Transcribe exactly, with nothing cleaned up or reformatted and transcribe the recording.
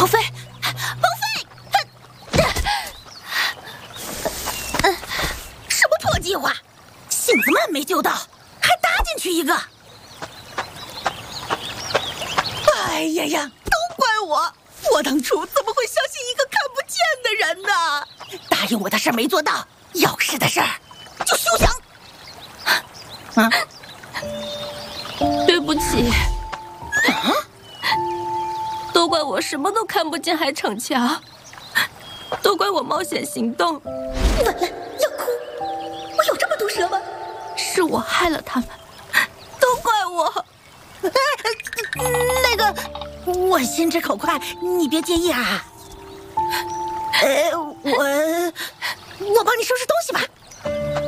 王妃，王妃，什么破计划？性子慢没救到，还搭进去一个。哎呀呀，都怪我！我当初怎么会相信一个看不见的人呢？答应我的事没做到，要事的事儿就休想。啊， 对不起。啊？都怪我什么都看不见还逞强，都怪我冒险行动。 完了，要哭！我有这么毒舌吗？ 是我害了他们，都怪我。 那个，我心直口快，你别介意啊。呃，我我帮你收拾东西吧。